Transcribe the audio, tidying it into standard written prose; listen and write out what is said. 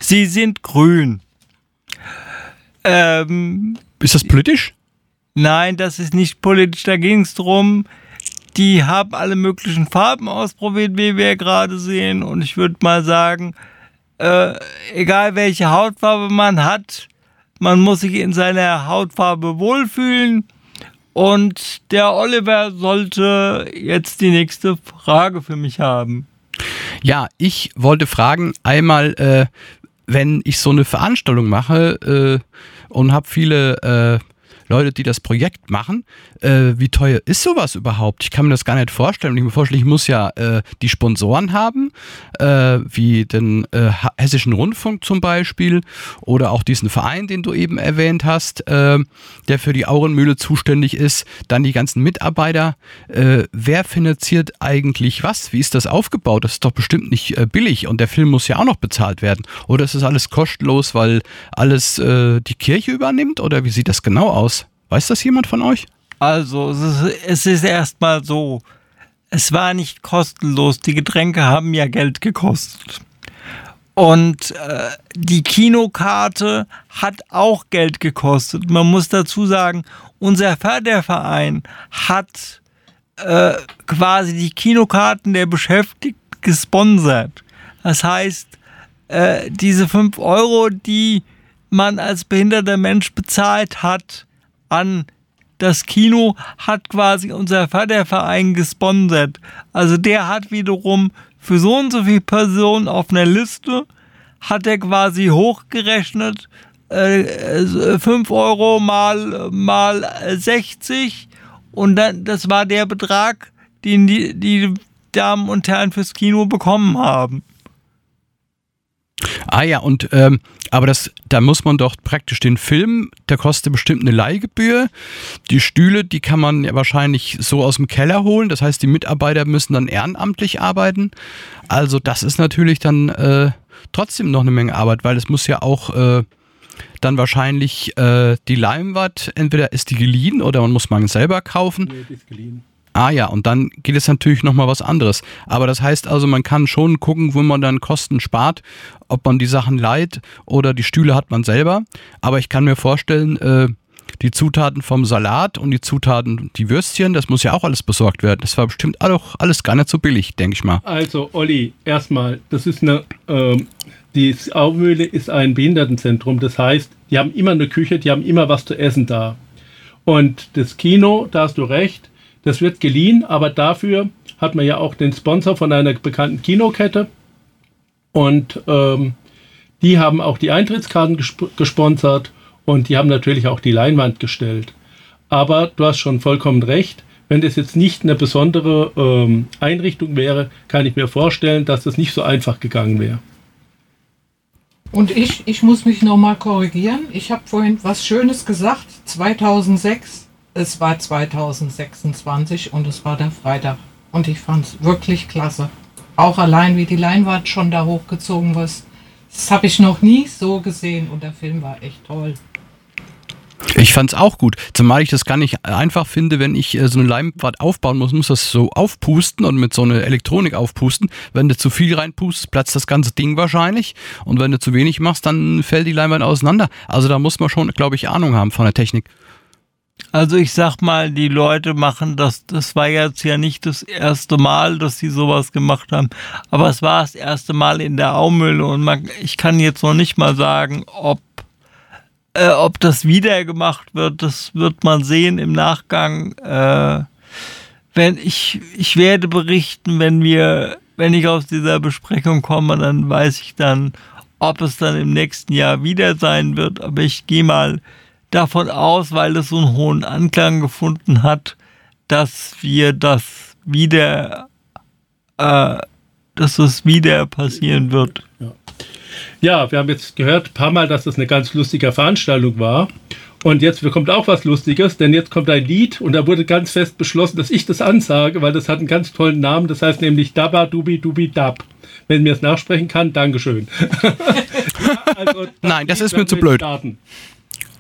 Sie sind grün. Ist das politisch? Nein, das ist nicht politisch. Da ging es darum, die haben alle möglichen Farben ausprobiert, wie wir gerade sehen. Und ich würde mal sagen, egal welche Hautfarbe man hat, man muss sich in seiner Hautfarbe wohlfühlen. Und der Oliver sollte jetzt die nächste Frage für mich haben. Ja, ich wollte fragen, einmal, wenn ich so eine Veranstaltung mache und habe viele Leute, die das Projekt machen, wie teuer ist sowas überhaupt? Ich kann mir das gar nicht vorstellen. Und ich mir vorstellen, ich muss ja die Sponsoren haben, wie den Hessischen Rundfunk zum Beispiel oder auch diesen Verein, den du eben erwähnt hast, der für die Aurenmühle zuständig ist, dann die ganzen Mitarbeiter. Wer finanziert eigentlich was? Wie ist das aufgebaut? Das ist doch bestimmt nicht billig und der Film muss ja auch noch bezahlt werden. Oder ist das alles kostenlos, weil alles die Kirche übernimmt? Oder wie sieht das genau aus? Weiß das jemand von euch? Also, es ist erstmal so, es war nicht kostenlos, die Getränke haben ja Geld gekostet. Und die Kinokarte hat auch Geld gekostet. Man muss dazu sagen, unser Förderverein hat quasi die Kinokarten der Beschäftigten gesponsert. Das heißt, diese 5 Euro, die man als behinderter Mensch bezahlt hat an das Kino, hat quasi unser Förderverein gesponsert. Also der hat wiederum für so und so viele Personen auf einer Liste, hat er quasi hochgerechnet, 5 Euro mal 60 und dann, das war der Betrag, den die Damen und Herren fürs Kino bekommen haben. Ah ja, und aber da muss man doch praktisch den Film, der kostet bestimmt eine Leihgebühr. Die Stühle, die kann man ja wahrscheinlich so aus dem Keller holen. Das heißt, die Mitarbeiter müssen dann ehrenamtlich arbeiten. Also das ist natürlich dann trotzdem noch eine Menge Arbeit, weil es muss ja auch dann wahrscheinlich die Leinwand, entweder ist die geliehen oder man muss man selber kaufen. Nee, die ist geliehen. Ah ja, und dann geht es natürlich nochmal was anderes. Aber das heißt also, man kann schon gucken, wo man dann Kosten spart, ob man die Sachen leiht oder die Stühle hat man selber. Aber ich kann mir vorstellen, die Zutaten vom Salat und die Zutaten, die Würstchen, das muss ja auch alles besorgt werden. Das war bestimmt auch alles gar nicht so billig, denke ich mal. Also Olli, erstmal, das ist die Aurenmühle ist ein Behindertenzentrum. Das heißt, die haben immer eine Küche, die haben immer was zu essen da. Und das Kino, da hast du recht, das wird geliehen, aber dafür hat man ja auch den Sponsor von einer bekannten Kinokette und die haben auch die Eintrittskarten gesponsert und die haben natürlich auch die Leinwand gestellt. Aber du hast schon vollkommen recht, wenn das jetzt nicht eine besondere Einrichtung wäre, kann ich mir vorstellen, dass das nicht so einfach gegangen wäre. Und ich muss mich nochmal korrigieren. Ich habe vorhin was Schönes gesagt, 2006. Es war 2026 und es war der Freitag. Und ich fand es wirklich klasse. Auch allein, wie die Leinwand schon da hochgezogen war. Das habe ich noch nie so gesehen und der Film war echt toll. Ich fand es auch gut, zumal ich das gar nicht einfach finde, wenn ich so eine Leinwand aufbauen muss das so aufpusten und mit so einer Elektronik aufpusten. Wenn du zu viel reinpustest, platzt das ganze Ding wahrscheinlich und wenn du zu wenig machst, dann fällt die Leinwand auseinander. Also da muss man schon, glaube ich, Ahnung haben von der Technik. Also ich sag mal, die Leute machen das war jetzt ja nicht das erste Mal, dass sie sowas gemacht haben, aber es war das erste Mal in der Aumühle und ich kann jetzt noch nicht mal sagen, ob das wieder gemacht wird, das wird man sehen im Nachgang. Wenn ich werde berichten, wenn ich aus dieser Besprechung komme, dann weiß ich dann, ob es dann im nächsten Jahr wieder sein wird, aber ich gehe mal davon aus, weil es so einen hohen Anklang gefunden hat, dass es wieder passieren wird. Ja, wir haben jetzt gehört ein paar Mal, dass das eine ganz lustige Veranstaltung war. Und jetzt kommt auch was Lustiges, denn jetzt kommt ein Lied und da wurde ganz fest beschlossen, dass ich das ansage, weil das hat einen ganz tollen Namen, das heißt nämlich Dabba Dubi Dubi Dab. Wenn mir es nachsprechen kann, Dankeschön. Nein, das ist mir zu blöd. Starten.